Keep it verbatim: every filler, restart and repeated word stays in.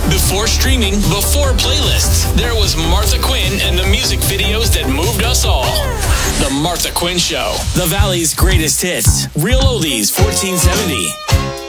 Before streaming, before playlists, there was Martha Quinn and the music videos that moved us all. The Martha Quinn Show. The Valley's greatest hits. Real Oldies fourteen seventy.